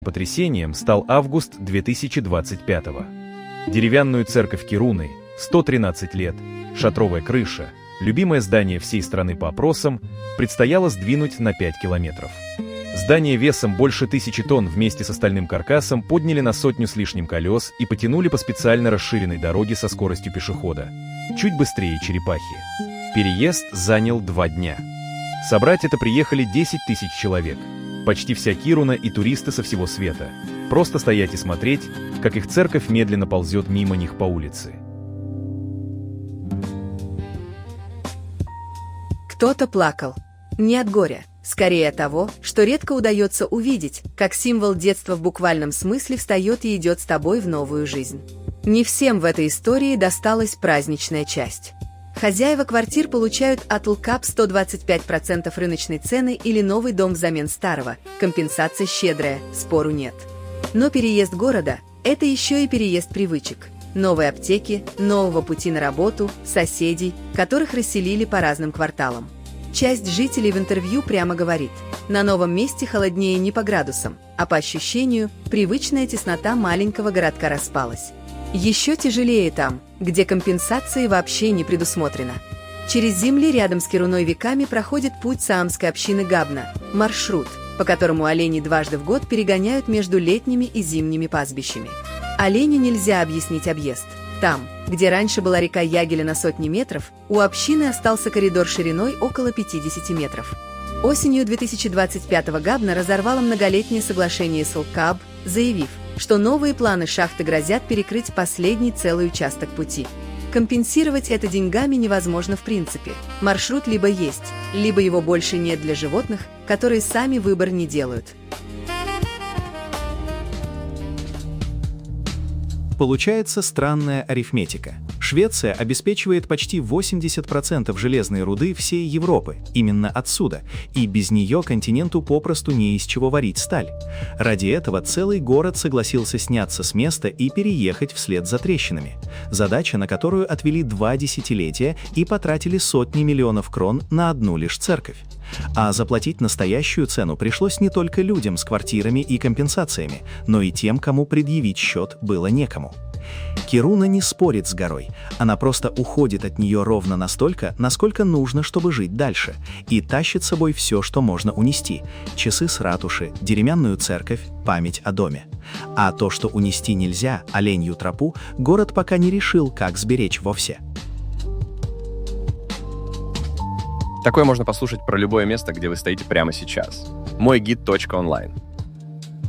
Потрясением стал август 2025-го. Деревянную церковь Кируны, 113 лет, шатровая крыша, любимое здание всей страны по опросам, предстояло сдвинуть на 5 километров. Здание весом больше 1000 тонн вместе с остальным каркасом подняли на 100 с лишним колес и потянули по специально расширенной дороге со скоростью пешехода, чуть быстрее черепахи. Переезд занял 2 дня. Собрать это приехали 10 000 человек. Почти вся Кируна и туристы со всего света. Просто стоять и смотреть, как их церковь медленно ползет мимо них по улице. Кто-то плакал. Не от горя, скорее от того, что редко удается увидеть, как символ детства в буквальном смысле встает и идет с тобой в новую жизнь. Не всем в этой истории досталась праздничная часть. Хозяева квартир получают от ЛКАП 125% рыночной цены или новый дом взамен старого. Компенсация щедрая, спору нет. Но переезд города – это еще и переезд привычек. Новые аптеки, нового пути на работу, соседей, которых расселили по разным кварталам. Часть жителей в интервью прямо говорит: на новом месте холоднее не по градусам, а по ощущению привычная теснота маленького городка распалась. Еще тяжелее там, где компенсации вообще не предусмотрено. Через земли рядом с Кируной веками проходит путь саамской общины Габна – маршрут, по которому олени дважды в год перегоняют между летними и зимними пастбищами. Оленю нельзя объяснить объезд. Там, где раньше была река Ягеля на сотни метров, у общины остался коридор шириной около 50 метров. Осенью 2025-го Габна разорвала многолетнее соглашение с ЛКАБ, заявив, что новые планы шахты грозят перекрыть последний целый участок пути. Компенсировать это деньгами невозможно в принципе. Маршрут либо есть, либо его больше нет для животных, которые сами выбор не делают. Получается странная арифметика. Швеция обеспечивает почти 80% железной руды всей Европы, именно отсюда, и без нее континенту попросту не из чего варить сталь. Ради этого целый город согласился сняться с места и переехать вслед за трещинами. Задача, на которую отвели 2 десятилетия и потратили сотни миллионов крон на одну лишь церковь. А заплатить настоящую цену пришлось не только людям с квартирами и компенсациями, но и тем, кому предъявить счет было некому. Кируна не спорит с горой, она просто уходит от нее ровно настолько, насколько нужно, чтобы жить дальше, и тащит с собой все, что можно унести – часы с ратуши, деревянную церковь, память о доме. А то, что унести нельзя, оленью тропу, город пока не решил, как сберечь вовсе. Такое можно послушать про любое место, где вы стоите прямо сейчас. Мойгид.онлайн.